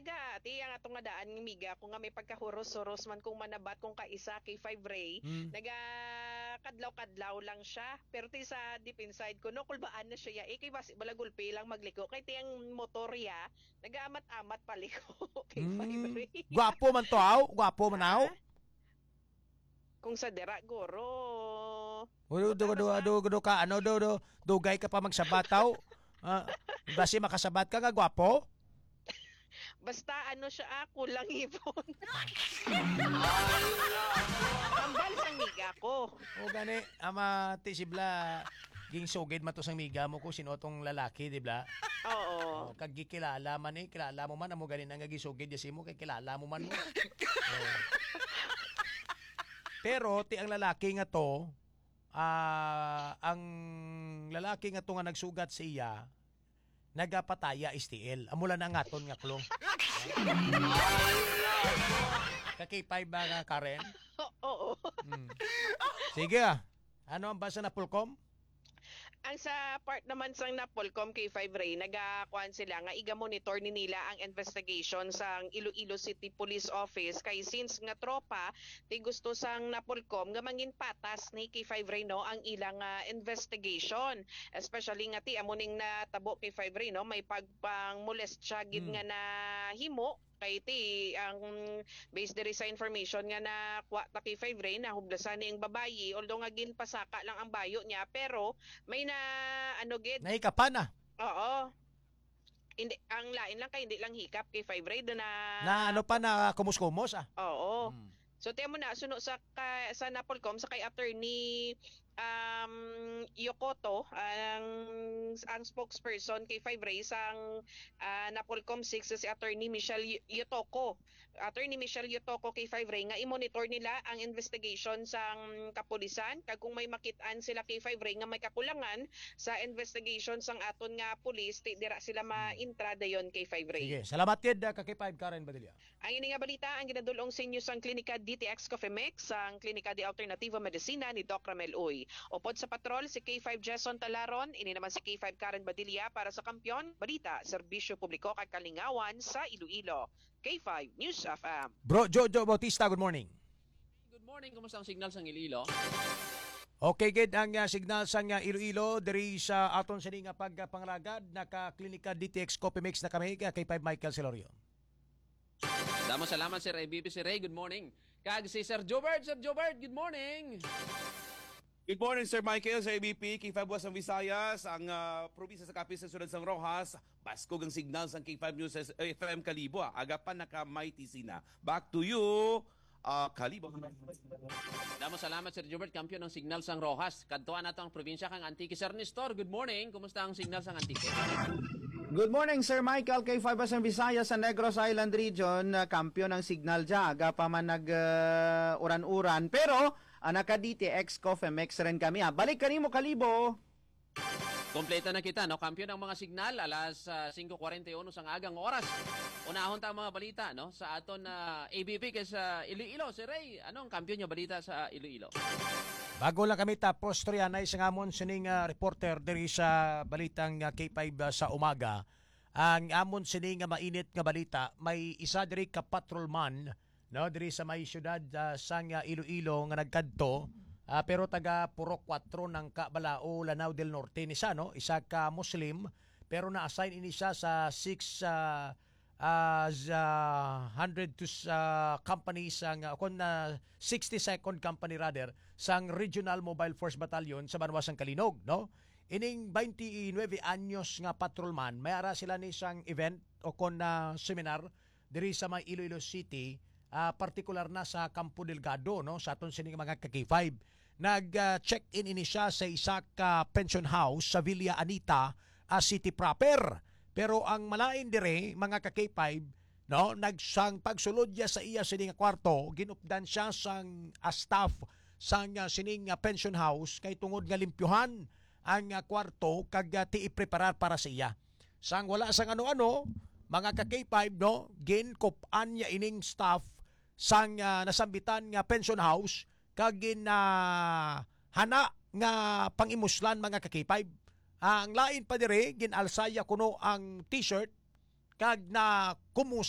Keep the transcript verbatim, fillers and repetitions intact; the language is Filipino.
naga ati ang atong nga daan ng miga kung nga may pagkahuros-huros man kung manabat kung kaisa kay five Ray, Mm. naga kadlaw-kadlaw lang siya. Pero ti sa deep inside ko no kulbaan na siya ya eh kay basi balagulpi lang magliko kay ti ang motorya nagaamat-amat paliko kay five Mm. Ray. Gwapo man to aw, gwapo man aw. Ah, kung sa dira guro. Udo do do do do ka ano do do dugay ka pa magsabataw. Ah, basi makasabat ka nga gwapo. Basta ano siya ako lang ipon. Ambal sang miga ko. O gani ama ti sibla ging sugid man to sang miga mo ko sino tong lalaki di ba? Oo. Oh, kag gikilala man eh, kilala mo man amo gani nang gisugid yasi mo kay kilala mo man mo. Oh. Pero ti ang lalaki nga to, ah ang lalaki nga to nga nagsugat sa iya, nagapataya S T L. Amula na ngaton nga klong. Kakipay ba nga Karen? Oo. Hmm. Sige ah. Ano ang basa na Pulcom? Ang sa part naman sang Napolcom kay five Ray, nagakuan sila nga iga-monitor ni nila ang investigation sang Iloilo City Police Office kay since nga tropa ti gusto sang Napolcom nga mangin patas ni kay five Ray no ang ilang uh, investigation. Especially nga ti amuning natabo kay five Ray no may pagpang molest siya gid Hmm. nga na himo kay ti ang based diri sa information nga na kuha ta kay five Ray na hublasan ni ang babayi although nga ginpasaka lang ang bayo niya pero may na ano gid Naikapan na. oo hindi ang lain lang kay hindi lang hikap kay five Ray do na Na ano pa na kumus-kumos ah. oo Hmm. so tiyan mo na suno sa ka, sa Napolcom sa kay attorney um Yokoto ang ang spokesperson kay five Ray sang uh, Napolcom six si attorney Michelle Y- Yotoko. Attorney Michelle Yotoko kay five Ray nga i-monitor nila ang investigation sang kapulisan kag kung may makitaan sila kay five Ray nga may kakulangan sa investigation sang aton nga pulis ti dira sila ma-intra dayon kay five Ray. Sige, salamat kid uh, kakipay Karen Badilla. Ang ini nga balita ang ginadulong sa inyo sang Klinika D T X Coffee Mix, ang Klinika de Alternativa Medicina ni Doc Ramel Uy. Upod sa patrol si K five Jason Talaron, ini naman si K five Karen Badilla para sa Kampiyon, Balita, Serbisyo Publiko kag Kalingawan sa Iloilo. K five News F M. Bro Jojo Bautista, good morning. Good morning, kumusta ang signal sa Iloilo? Okay, gid ang uh, signal sa nga Iloilo diri sa aton sini nga pagpangragad naka Klinika D T X Coffee Mix na kami kay K five Michael Celorio. Damo salamat Sir A B P si Ray, good morning. Kag si Sir Jobert, Sir Jobert, good morning. Good morning, Sir Michael, sa A B P, K five West ng Visayas, ang uh, probinsya sa kapis sa sunod sang Rojas, baskog ang signal sa K five News F M Kalibo, ah. Agapan naka-mighty sina. Back to you, uh, Kalibo. Damo salamat Sir Jobert, kampiyon ng signal sang Rojas. Kadtuan nato ang probinsya kang Antique. Sir Nestor, good morning. Kumusta ang signal sang Antique? Good morning, Sir Michael. K five S M Visayas sa Negros Island Region, uh, kampiyon ng signal dya. Aga pa man nag-uran-uran. Uh, Pero, uh, naka-D T X Coffee Mix rin kami. Ha. Balik ka mo, Kalibo. Kompleto na kita, no? Kampiyon ng mga signal, alas uh, five forty-one sang agang oras. Unahon ta ang mga balita, no? Sa aton na uh, A B P kay sa Iloilo. Sir Ray, anong kampiyon niyo balita sa Iloilo? Bago lang kami tapos Trianay sa ngamon sining uh, reporter diri sa balitang uh, K five uh, sa umaga. Ang amon sining nga mainit nga balita, may isa diri ka patrolman no diri sa may syudad uh, sang uh, Iloilo nga nagkadto uh, pero taga Purok four ng Kabalao, Lanao del Norte ni siya, no? Isa ka Muslim pero na-assign ini siya sa six uh, as uh, one hundred to uh, companies sang uh, kon na uh, sixty-second company rather sang Regional Mobile Force Battalion sa Banwasang Kalinog, no? Ining twenty-nine anyos nga patrolman, may ara sila ni sang event o kon na uh, seminar diri sa may Iloilo City, uh, partikular na sa Campo Delgado, no? Sa aton sining mga K five. Nag-check-in uh, ini siya sa isa ka pension house sa Villa Anita, uh, City proper. Pero ang malain dire mga ka K five, no, nagsang pagsulod niya sa iya sining kwarto, ginupdan siya sang uh, staff sang uh, sining uh, pension house kay tungod nga limpyuhan ang uh, kwarto kag uh, ti i-preparar para sa iya. Sang wala sang ano-ano, mga ka K five, no, ginkupan niya ining staff sang uh, nasambitan nga pension house kag gin uh, hana nga pangimuslan mga ka K five. Ang lain pa dire ginalsaya kuno ang t-shirt kag na kumus